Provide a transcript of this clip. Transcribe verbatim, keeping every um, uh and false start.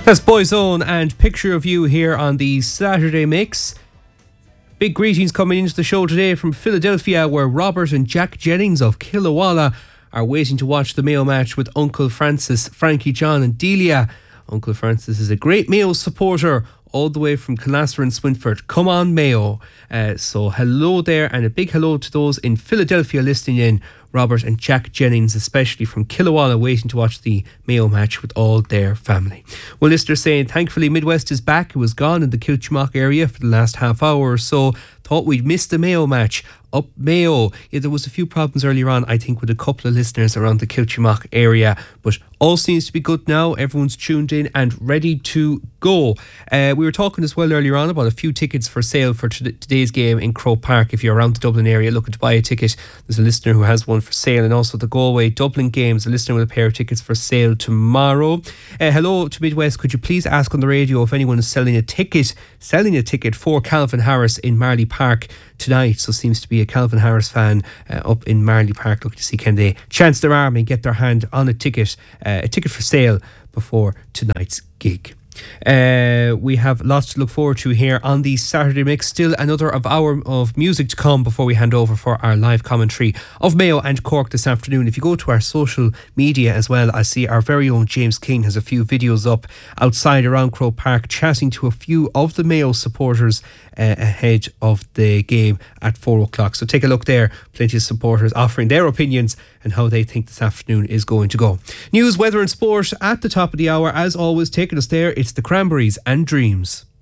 That's Boyzone and Picture of You here on the Saturday Mix. Big greetings coming into the show today from Philadelphia, where Robert and Jack Jennings of Killawalla are waiting to watch the Mayo match with Uncle Francis, Frankie John and Delia. Uncle Francis is a great Mayo supporter all the way from Canaster and Swinford. Come on, Mayo. Uh, so hello there, and a big hello to those in Philadelphia listening in. Robert and Jack Jennings, especially from Killawalla, waiting to watch the Mayo match with all their family. Well, listeners saying, thankfully Midwest is back. It was gone in the Kilchmock area for the last half hour or so. Thought we'd missed the Mayo match. Up Mayo. Yeah, there was a few problems earlier on, I think, with a couple of listeners around the Kilchmock area, but all seems to be good now. Everyone's tuned in and ready to go. Uh, we were talking as well earlier on about a few tickets for sale for t- today's game in Croke Park. If you're around the Dublin area looking to buy a ticket, there's a listener who has one for sale, and also the Galway Dublin games, a listener with a pair of tickets for sale tomorrow. Uh, hello to Midwest. Could you please ask on the radio if anyone is selling a ticket, selling a ticket for Calvin Harris in Marley Park tonight? So seems to be a Calvin Harris fan uh, up in Marley Park looking to see can they chance their arm and get their hand on a ticket, uh, a ticket for sale before tonight's gig. Uh, we have lots to look forward to here on the Saturday Mix. Still another of hour of music to come before we hand over for our live commentary of Mayo and Cork this afternoon. If you go to our social media as well, I see our very own James King has a few videos up outside around Croke Park chatting to a few of the Mayo supporters uh, ahead of the game at four o'clock. So take a look there. Plenty of supporters offering their opinions and how they think this afternoon is going to go. News, weather and sport at the top of the hour. As always, taking us there, it's the Cranberries and Dreams.